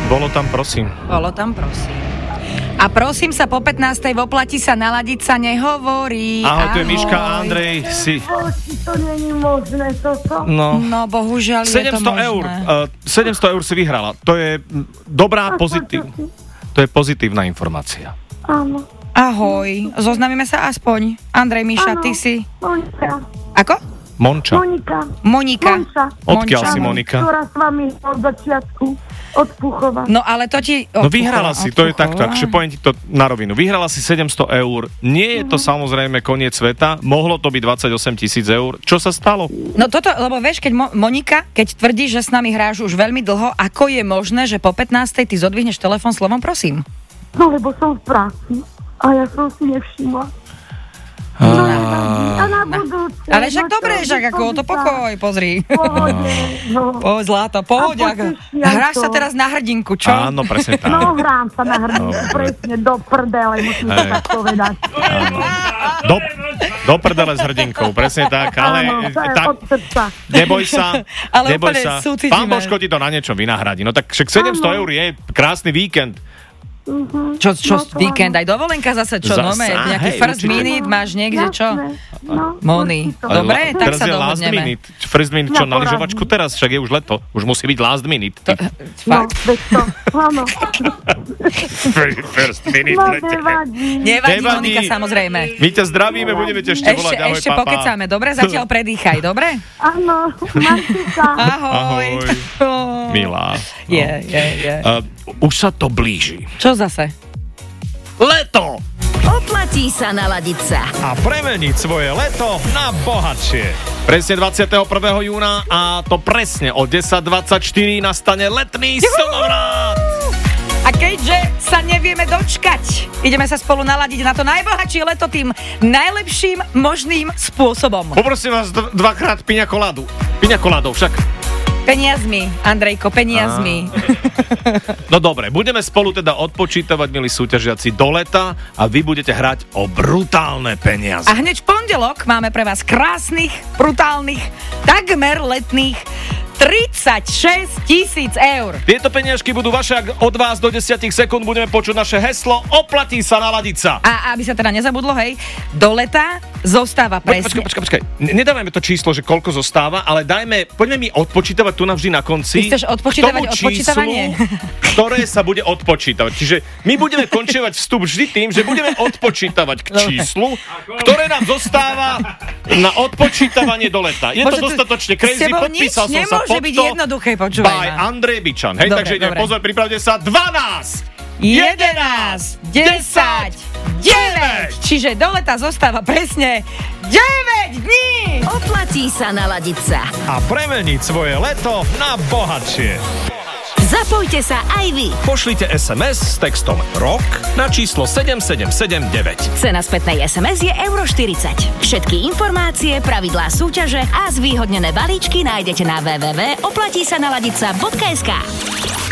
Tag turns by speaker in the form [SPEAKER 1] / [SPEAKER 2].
[SPEAKER 1] Bolo tam, prosím.
[SPEAKER 2] Bolo tam, prosím. A prosím sa, po 15. v Oplatí sa naladiť sa nehovorí.
[SPEAKER 1] Ahoj, to je Miška a Andrej.
[SPEAKER 3] To není možné, toto.
[SPEAKER 1] No,
[SPEAKER 2] Bohužiaľ je to
[SPEAKER 1] 700
[SPEAKER 2] možné.
[SPEAKER 1] eur. 700 eur si vyhrala. To je dobrá, to je pozitívna informácia.
[SPEAKER 3] Áno.
[SPEAKER 2] Ahoj, zoznamíme sa aspoň. Andrej, Miša, ty si...
[SPEAKER 3] Monika.
[SPEAKER 2] Ako?
[SPEAKER 1] Monča.
[SPEAKER 2] Monika.
[SPEAKER 1] Odkiaľ si, Monika?
[SPEAKER 3] Ktorá s vami od začiatku, od Púchova.
[SPEAKER 2] No ale to ti...
[SPEAKER 1] No vyhrala si, to je takto, akože poviem ti to na rovinu. Vyhrala si 700 eur. Nie je to samozrejme koniec sveta, mohlo to byť 28 000 eur. Čo sa stalo?
[SPEAKER 2] No toto, lebo vieš, keď Monika, keď tvrdí, že s nami hráš už veľmi dlho, ako je možné, že po 15. ty zodvihneš telefón slovom prosím?
[SPEAKER 3] No lebo som v práci a ja som si nevšimla. A na budúce.
[SPEAKER 2] Ale však dobre, však ako to pokoj, pozri.
[SPEAKER 3] Pohode.
[SPEAKER 2] Zlato, pohodiak. Hráš sa teraz na hrdinku, čo?
[SPEAKER 1] Áno, presne tak.
[SPEAKER 3] No hrám sa na hrdinku, presne do prdele, musím to tak povedať.
[SPEAKER 1] Do prdele s hrdinkou, presne tak, ale
[SPEAKER 3] Áno, to je
[SPEAKER 1] tak,
[SPEAKER 3] od srdca.
[SPEAKER 1] neboj sa,
[SPEAKER 2] Ale
[SPEAKER 1] neboj
[SPEAKER 2] úplne
[SPEAKER 1] sa.
[SPEAKER 2] súcitíme.
[SPEAKER 1] Pán Božko ti to na niečo vynahradí. No tak však 700 eur je krásny víkend.
[SPEAKER 2] Čo víkend, aj dovolenka zase, čo? No, nejaký first minute máš niekde, čo? Moni, dobre, tak
[SPEAKER 1] teraz
[SPEAKER 2] sa
[SPEAKER 1] je last
[SPEAKER 2] dohodneme.
[SPEAKER 1] minute. First minute, čo, na lyžovačku teraz? Však je už leto. Už musí byť last minute.
[SPEAKER 2] Fakt?
[SPEAKER 3] Áno.
[SPEAKER 1] First minute
[SPEAKER 3] No,
[SPEAKER 1] lete.
[SPEAKER 2] Nevadí, Monika, samozrejme.
[SPEAKER 1] My ťa zdravíme, budeme ťa ešte volať. Ahoj,
[SPEAKER 2] Ešte
[SPEAKER 1] papa.
[SPEAKER 2] pokecáme, dobre? Zatiaľ predýchaj, dobre?
[SPEAKER 3] Áno, máte sa.
[SPEAKER 2] Ahoj.
[SPEAKER 1] Milá.
[SPEAKER 2] Je.
[SPEAKER 1] Už sa to blíži.
[SPEAKER 2] Čo zase?
[SPEAKER 1] Leto!
[SPEAKER 4] Oplatí sa naladiť sa.
[SPEAKER 1] A premeniť svoje leto na bohatšie. Presne 21. júna a to presne o 10:24 nastane letný slnovrat.
[SPEAKER 2] A keďže sa nevieme dočkať, ideme sa spolu naladiť na to najbohatšie leto tým najlepším možným spôsobom.
[SPEAKER 1] Poprosím vás dvakrát piňa koládu však.
[SPEAKER 2] Peniazmi, Andrejko, peniazmi.
[SPEAKER 1] No dobre, budeme spolu teda odpočítavať, milí súťažiaci, do leta a vy budete hrať o brutálne peniaze.
[SPEAKER 2] A hneď v pondelok máme pre vás krásnych, brutálnych, takmer letných 36 000 eur.
[SPEAKER 1] Tieto peniažky budú vaše, ak od vás do 10 sekúnd budeme počuť naše heslo Oplatí sa naladiť sa.
[SPEAKER 2] A aby sa teda nezabudlo, hej, do leta zostáva presne.
[SPEAKER 1] Počkaj. Nedávajme to číslo, že koľko zostáva, ale poďme mi odpočítavať tu navždy na konci.
[SPEAKER 2] Ty chceš odpočítavať odpočítavanie?
[SPEAKER 1] Ktoré sa bude odpočítavať. Čiže my budeme končievať vstup vždy tým, že budeme odpočítavať k číslu, ktoré nám zostáva na odpočítavanie do leta. Je to dostatočne crazy, podpísal som sa
[SPEAKER 2] môže byť jednoduché, počúvaj
[SPEAKER 1] by
[SPEAKER 2] ma.
[SPEAKER 1] Andrej Bičan. Hej,
[SPEAKER 2] Dobre,
[SPEAKER 1] takže ideme,
[SPEAKER 2] dobre.
[SPEAKER 1] pozor, pripravte sa. 12,
[SPEAKER 2] 11, 10, 9. Čiže do leta zostáva presne 9 dní.
[SPEAKER 4] Oplatí sa naladiť sa.
[SPEAKER 1] a premeniť svoje leto na bohatšie.
[SPEAKER 4] Zapojte sa aj vy.
[SPEAKER 1] Pošlite SMS s textom ROK na číslo 7779.
[SPEAKER 4] Cena spätnej SMS je €40. Všetky informácie, pravidlá súťaže a zvýhodnené balíčky nájdete na www.oplatísanaladica.sk.